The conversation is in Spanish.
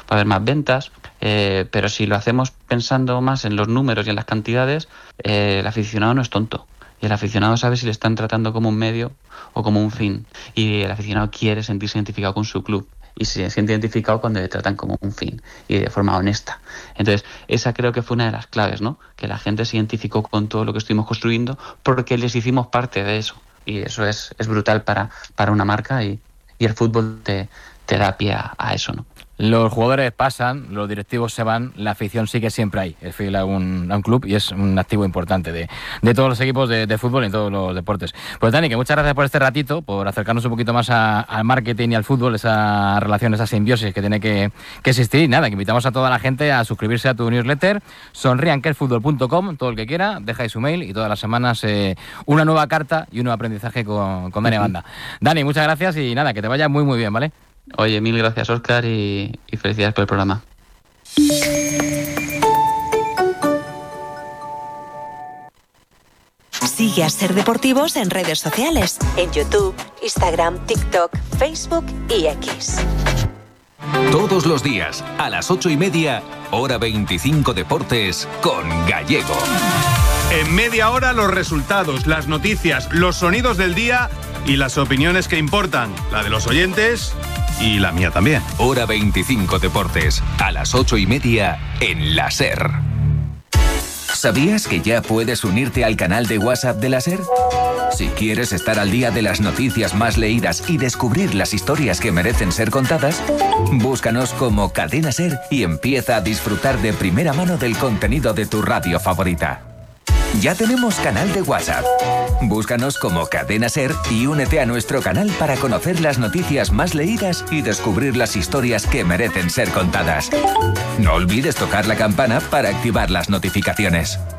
va a haber más ventas, pero si lo hacemos pensando más en los números y en las cantidades, el aficionado no es tonto. Y el aficionado sabe si le están tratando como un medio o como un fin. Y el aficionado quiere sentirse identificado con su club. Y se siente identificado cuando le tratan como un fin y de forma honesta. Entonces, esa creo que fue una de las claves, ¿no? Que la gente se identificó con todo lo que estuvimos construyendo porque les hicimos parte de eso. Y eso es brutal para una marca y el fútbol te da pie a eso, ¿no? Los jugadores pasan, los directivos se van, la afición sigue siempre ahí, es fiel a un club y es un activo importante de todos los equipos de fútbol y en todos los deportes. Pues Dani, que muchas gracias por este ratito, por acercarnos un poquito más al marketing y al fútbol, esa relación, esa simbiosis que tiene que existir. Y nada, que invitamos a toda la gente a suscribirse a tu newsletter, sonrianqueelfutbol.com, todo el que quiera, dejáis su mail y todas las semanas una nueva carta y un nuevo aprendizaje con Dani Banda. Dani, muchas gracias y nada, que te vaya muy muy bien, ¿vale? Oye, mil gracias, Óscar, y felicidades por el programa. Sigue a Ser Deportivos en redes sociales, en YouTube, Instagram, TikTok, Facebook y X. Todos los días, a las 8:30, hora 25 Deportes, con Gallego. En media hora, los resultados, las noticias, los sonidos del día y las opiniones que importan, la de los oyentes y la mía también. Hora 25 Deportes, a las 8:30 en la SER. ¿Sabías que ya puedes unirte al canal de WhatsApp de la SER? Si quieres estar al día de las noticias más leídas y descubrir las historias que merecen ser contadas, búscanos como Cadena SER y empieza a disfrutar de primera mano del contenido de tu radio favorita. Ya tenemos canal de WhatsApp. Búscanos como Cadena SER y únete a nuestro canal para conocer las noticias más leídas y descubrir las historias que merecen ser contadas. No olvides tocar la campana para activar las notificaciones.